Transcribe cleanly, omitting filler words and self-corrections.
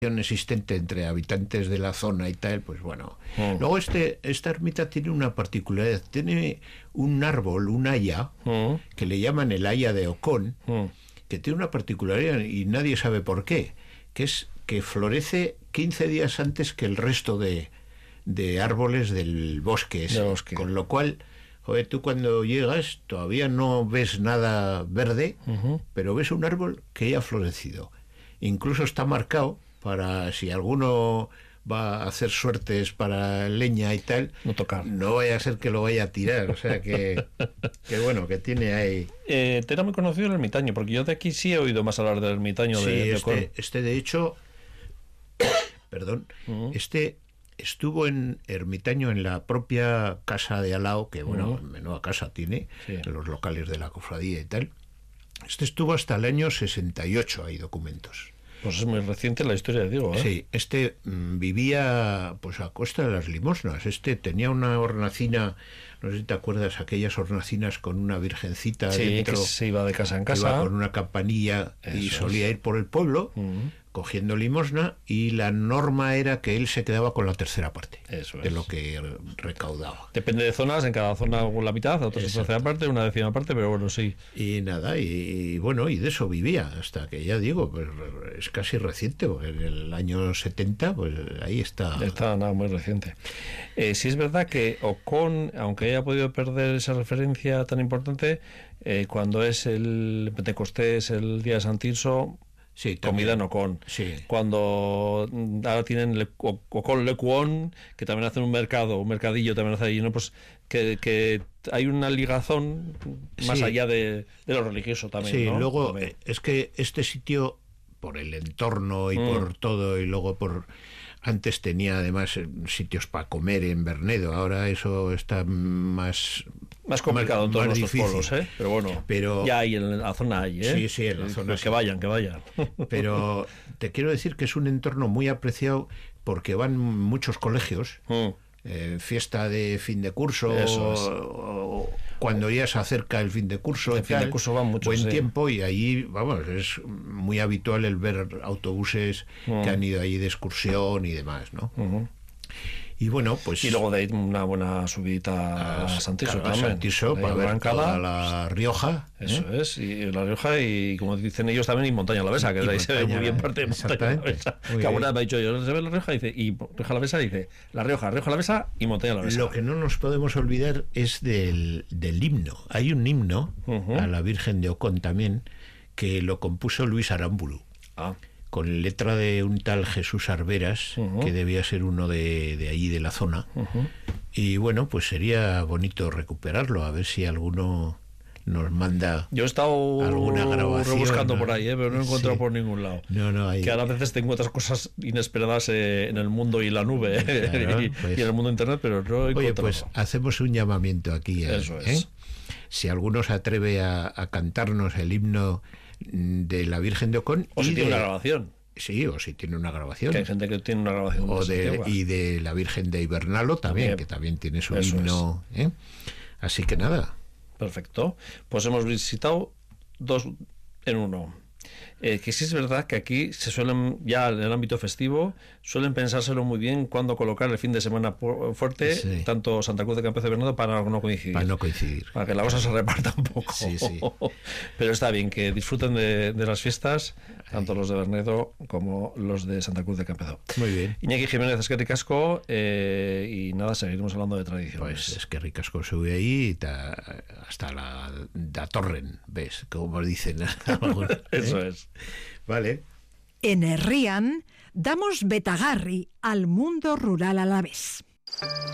existente entre habitantes de la zona y tal, pues bueno. Luego esta ermita tiene una particularidad, tiene un árbol, un haya, que le llaman el haya de Ocón, que tiene una particularidad y nadie sabe por qué, que es que florece 15 días antes que el resto de árboles del bosque ese, con lo cual, joder, tú cuando llegas todavía no ves nada verde, pero ves un árbol que ya ha florecido, incluso está marcado para si alguno va a hacer suertes para leña y tal, no tocar, no vaya a ser que lo vaya a tirar, o sea que bueno, que tiene ahí. Te era muy conocido el ermitaño, porque yo de aquí sí he oído más hablar del ermitaño. Sí, de de hecho, perdón, estuvo en ermitaño en la propia casa de Alao, que bueno, menuda casa tiene, en los locales de la cofradía y tal. Estuvo hasta el año 68, hay documentos. Pues es muy reciente la historia, digo, ¿eh? Sí, vivía pues a costa de las limosnas. Tenía una hornacina, no sé si te acuerdas, aquellas hornacinas con una virgencita dentro, que se iba de casa en casa, iba con una campanilla. Eso y solía ir por el pueblo cogiendo limosna, y la norma era que él se quedaba con la tercera parte de lo que recaudaba. Depende de zonas, en cada zona la mitad, otra tercera parte, una décima parte, pero bueno, sí. Y nada, y bueno, y de eso vivía, hasta que ya digo, pues es casi reciente, porque en el año 70, pues ahí está. Está nada, muy reciente. Sí es verdad que Ocón, aunque haya podido perder esa referencia tan importante, cuando es el Pentecostés, el día de San Tirso, sí, comida en Ocón. Sí. Cuando ahora tienen Ocón Lecuón, que también hacen un mercadillo también hace allí, ¿no? Pues que hay una ligazón más allá de lo religioso también. Sí, ¿no? luego también. Es que este sitio, por el entorno y por todo, y luego antes tenía además sitios para comer en Bernedo, ahora eso está más complicado en todos nuestros pueblos, pero bueno, pero ya hay en la zona hay, sí, en la zona que vayan. Pero te quiero decir que es un entorno muy apreciado porque van muchos colegios, fiesta de fin de curso, o cuando ya se acerca el fin de curso, van muchos, buen tiempo, y allí, vamos, es muy habitual el ver autobuses que han ido allí de excursión y demás, ¿no? Y bueno, pues... Y luego de ahí una buena subidita a San Tirso también. San Tirso, para ver toda la Rioja. Eso es, y la Rioja, y como dicen ellos también, y Montaña Alavesa, que de ahí se ve muy bien parte de Montaña Alavesa. Que alguna me ha dicho yo, se ve la Rioja, y Rioja Alavesa, dice la Rioja Alavesa y Montaña Alavesa. Lo que no nos podemos olvidar es del himno. Hay un himno a la Virgen de Ocón también, que lo compuso Luis Aramburu. Con letra de un tal Jesús Arberas, que debía ser uno de allí de la zona. Y bueno, pues sería bonito recuperarlo, a ver si alguno nos manda. Yo he estado alguna grabación, buscando por ahí, pero no he encontrado por ningún lado. Que a veces te encuentras cosas inesperadas en el mundo y la nube, y en el mundo internet, pero no he encontrado. Oye, pues hacemos un llamamiento aquí. Eso es. Si alguno se atreve a cantarnos el himno de la Virgen de Ocón, o si tiene una grabación. Sí, o si tiene una grabación. Que hay gente que tiene una grabación. Y de la Virgen de Ibernalo también, que también tiene su himno. Así que nada. Perfecto. Pues hemos visitado 2 en 1. Que sí es verdad que aquí se suelen, ya en el ámbito festivo, suelen pensárselo muy bien cuándo colocar el fin de semana fuerte, tanto Santa Cruz de Campezo y Bernedo, para no coincidir. Para que la cosa se reparta un poco. Sí. Pero está bien que disfruten de las fiestas, tanto los de Bernedo como los de Santa Cruz de Campezo. Muy bien. Iñaki Jiménez, es que ricasco, y nada, seguiremos hablando de tradiciones. Pues es que ricasco sube ahí hasta la Torren, ¿ves? Como dicen. Eso es. Vale. En Herrian damos betagarri al mundo rural alavés.